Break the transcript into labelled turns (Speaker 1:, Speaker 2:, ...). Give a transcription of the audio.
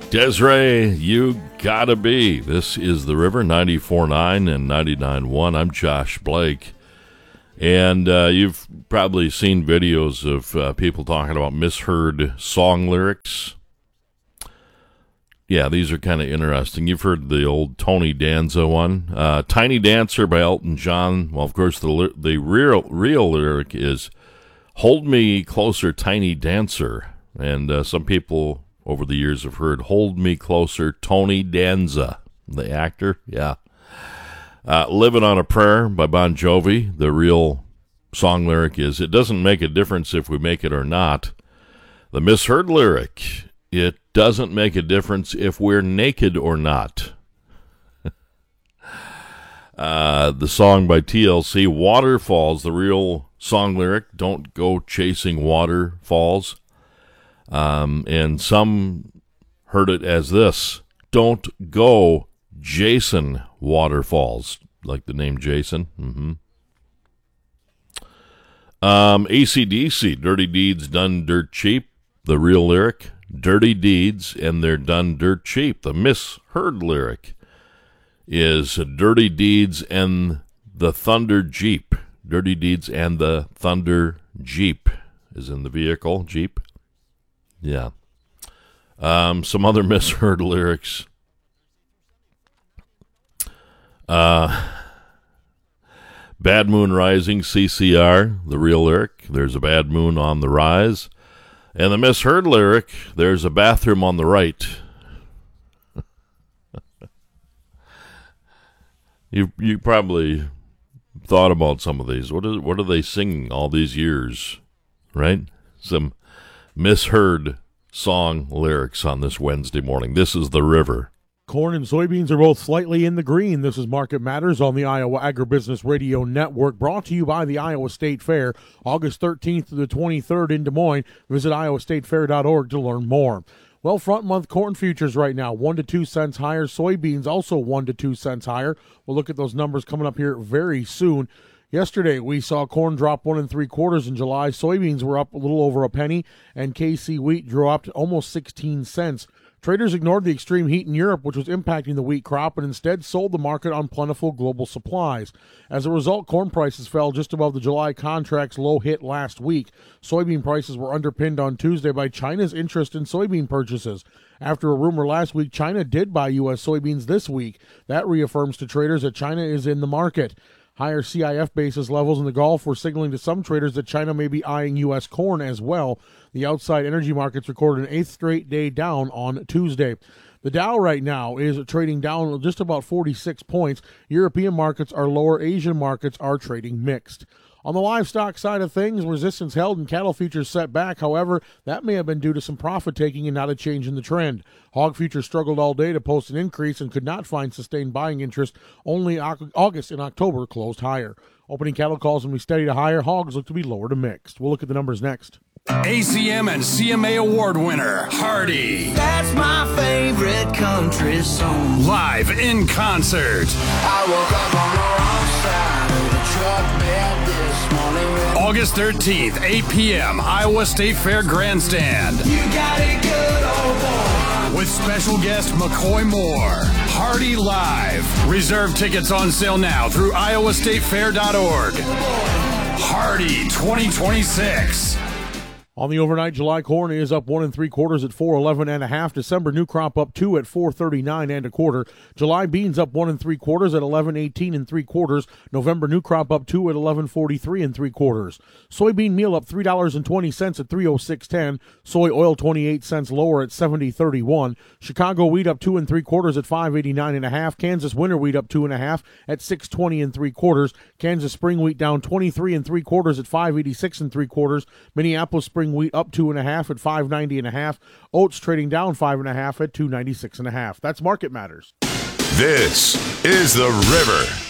Speaker 1: Desiree, you gotta be. This is The River, 94.9 and 99.1. I'm Josh Blake. And you've probably seen videos of people talking about misheard song lyrics. Yeah, these are kind of interesting. You've heard the old Tony Danza one. Tiny Dancer by Elton John. Well, of course, the real lyric is, "Hold me closer, tiny dancer." And some people over the years have heard, "Hold me closer, Tony Danza." The actor, yeah. "Living on a Prayer" by Bon Jovi. The real song lyric is, "It doesn't make a difference if we make it or not." The misheard lyric, "It doesn't make a difference if we're naked or not." The song by TLC, "Waterfalls." The real song lyric, "Don't go chasing waterfalls." And some heard it as this, "Don't go Jason Waterfalls," like the name Jason. AC/DC, "Dirty Deeds Done Dirt Cheap." The real lyric, "Dirty deeds and they're done dirt cheap." The misheard lyric is, "Dirty deeds and the Thunder Jeep." Dirty deeds and the Thunder Jeep, is in the vehicle, Jeep. Yeah. Some other misheard lyrics. "Bad Moon Rising," CCR. The real lyric, "There's a bad moon on the rise." And the misheard lyric, "There's a bathroom on the right." You probably thought about some of these. What are they singing all these years, right? Some misheard song lyrics on this Wednesday morning. This is The River.
Speaker 2: Corn and soybeans are both slightly in the green. This is Market Matters on the Iowa Agribusiness Radio Network, brought to you by the Iowa State Fair, August 13th to the 23rd in Des Moines. Visit iowastatefair.org to learn more. Well, front month corn futures right now, 1 to 2 cents higher. Soybeans also 1 to 2 cents higher. We'll look at those numbers coming up here very soon. Yesterday, we saw corn drop 1 3/4 in July. Soybeans were up a little over a penny, and KC wheat dropped almost 16 cents. Traders ignored the extreme heat in Europe, which was impacting the wheat crop, and instead sold the market on plentiful global supplies. As a result, corn prices fell just above the July contract's low hit last week. Soybean prices were underpinned on Tuesday by China's interest in soybean purchases. After a rumor last week, China did buy U.S. soybeans this week. That reaffirms to traders that China is in the market. Higher CIF basis levels in the Gulf were signaling to some traders that China may be eyeing U.S. corn as well. The outside energy markets recorded an 8th straight day down on Tuesday. The Dow right now is trading down just about 46 points. European markets are lower. Asian markets are trading mixed. On the livestock side of things, resistance held and cattle futures set back. However, that may have been due to some profit taking and not a change in the trend. Hog futures struggled all day to post an increase and could not find sustained buying interest. Only August and October closed higher. Opening cattle calls will be steady to higher. Hogs look to be lower to mixed. We'll look at the numbers next.
Speaker 3: ACM and CMA award winner, Hardy.
Speaker 4: That's my favorite country song.
Speaker 3: Live in concert.
Speaker 4: I woke up on the wrong side of the truck bed this morning.
Speaker 3: August 13th, 8 p.m., Iowa State Fair Grandstand.
Speaker 4: You got it good, old boy.
Speaker 3: With special guest McCoy Moore. Hardy Live. Reserve tickets on sale now through iowastatefair.org. Hardy 2026.
Speaker 2: On the overnight, July corn is up 1 3/4 at 411.5. December new crop up 2 at 439 1/4. July beans up 1 3/4 at 1118 3/4. November new crop up 2 at 1143 3/4. Soybean meal up $3.20 at 306.10. Soy oil 28 cents lower at 70.31. Chicago wheat up 2 3/4 at 589.5. Kansas winter wheat up 2 1/2 at 620 3/4. Kansas spring wheat down 23 3/4 at 586 3/4. Minneapolis spring wheat up 2 1/2 at 590 1/2. Oats trading down 5 1/2 at 296 1/2. That's Market Matters.
Speaker 5: This is The River.